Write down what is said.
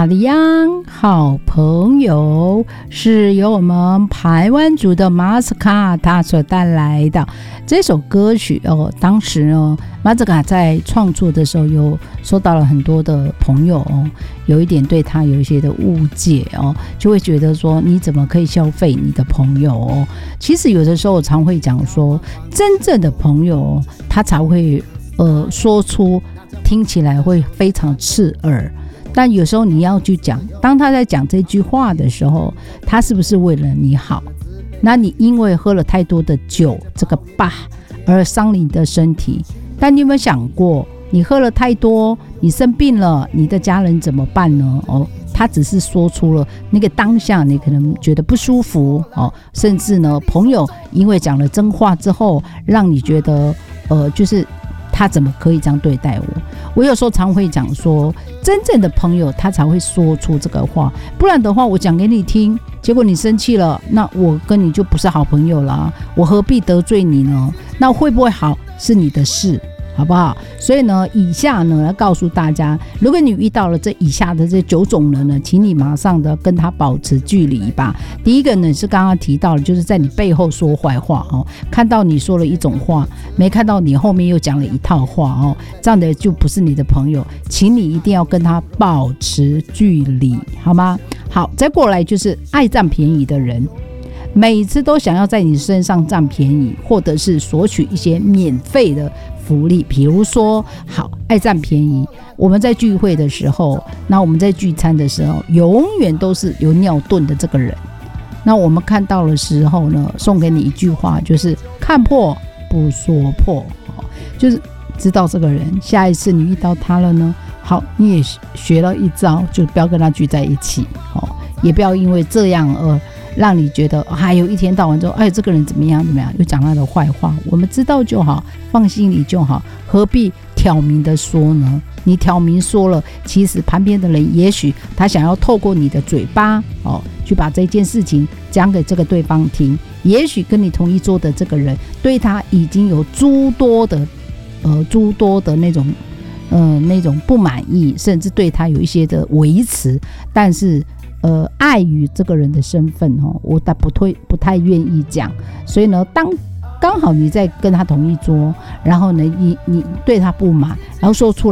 玛丽安好朋友是由我们排湾族的马斯卡他所带来的这首歌曲哦。当时呢，马斯卡在创作的时候有收到了很多的朋友哦，有一点对他有一些的误解哦，就会觉得说你怎么可以消费你的朋友哦？其实有的时候我常会讲说，真正的朋友他才会说出听起来会非常刺耳。但有时候你要去讲，当他在讲这句话的时候，他是不是为了你好？那你因为喝了太多的酒，这个吧而伤你的身体。但你有没有想过，你喝了太多，你生病了，你的家人怎么办呢？哦，他只是说出了那个当下你可能觉得不舒服哦，甚至呢，朋友因为讲了真话之后，让你觉得就是他怎么可以这样对待我？我有时候常会讲说，真正的朋友他才会说出这个话，不然的话我讲给你听，结果你生气了，那我跟你就不是好朋友了，我何必得罪你呢？那会不会好是你的事，好不好？所以呢，以下呢要告诉大家，如果你遇到了这以下的这9种人呢，请你马上的跟他保持距离吧。第一个呢是刚刚提到的，就是在你背后说坏话哦，看到你说了一种话，没看到你后面又讲了一套话哦，这样的就不是你的朋友，请你一定要跟他保持距离，好吗？好，再过来就是爱占便宜的人。每次都想要在你身上占便宜，或者是索取一些免费的福利，比如说好爱占便宜，我们在聚会的时候，那我们在聚餐的时候，永远都是有尿遁的这个人。那我们看到的时候呢，送给你一句话，就是看破不说破，就是知道这个人，下一次你遇到他了呢，好，你也学了一招，就不要跟他聚在一起，也不要因为这样让你觉得还有一天到晚之后，哎，这个人怎么样怎么样，又讲他的坏话。我们知道就好，放心里就好，何必挑明的说呢？你挑明说了，其实旁边的人也许他想要透过你的嘴巴去把这件事情讲给这个对方听，也许跟你同一桌的这个人对他已经有诸多的那种不满意，甚至对他有一些的维持，但是碍于这个人的身份我不太愿意讲，所以呢，刚好你在跟他同一桌，然后呢，你对他不满，然后说出来